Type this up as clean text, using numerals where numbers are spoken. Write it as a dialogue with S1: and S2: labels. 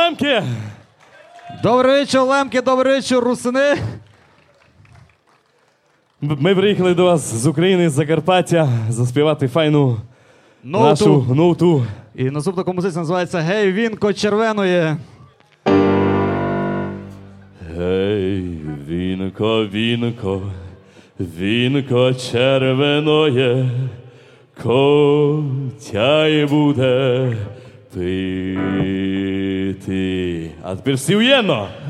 S1: Лемки!
S2: Добрий вечір, Лемки, добрий вечір, русини.
S1: Ми приїхали до вас з України, з Закарпаття, заспівати файну нашу
S2: Ноуту.
S1: ноуту.
S2: І наступна композиція називається «Гей, вінко червеної».
S1: Гей, вінко, вінко, вінко червеноє, котяй буде пити. А тепер всі уєдно!